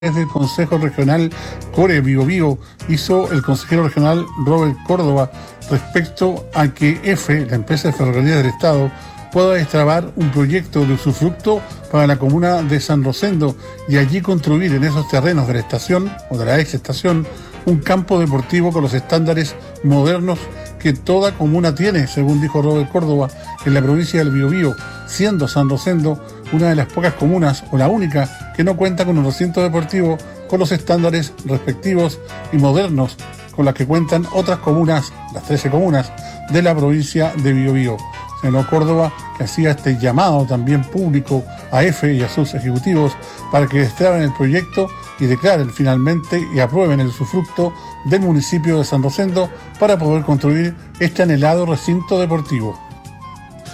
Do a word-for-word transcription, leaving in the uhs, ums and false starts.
Desde el Consejo Regional Core Biobío hizo el consejero regional Robert Córdoba respecto a que EFE, la empresa de ferrocarriles del Estado, pueda destrabar un proyecto de usufructo para la comuna de San Rosendo y allí construir en esos terrenos de la estación o de la ex estación un campo deportivo con los estándares modernos que toda comuna tiene, según dijo Robert Córdoba, en la provincia del Biobío, siendo San Rosendo una de las pocas comunas, o la única, que no cuenta con un recinto deportivo con los estándares respectivos y modernos con las que cuentan otras comunas, las trece comunas, de la provincia de Biobío. Señaló Córdoba que hacía este llamado también público a EFE y a sus ejecutivos para que destraben el proyecto y declaren finalmente y aprueben el usufructo del municipio de San Rosendo para poder construir este anhelado recinto deportivo.